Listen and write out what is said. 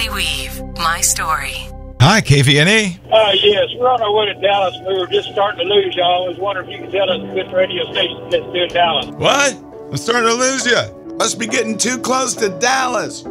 Patty Weave, My Story. Hi, KVNE. Yes, we're on our way to Dallas. We were just starting to lose y'all. I was wondering if you could tell us which radio station that's doing Dallas. What? I'm starting to lose you. Must be getting too close to Dallas.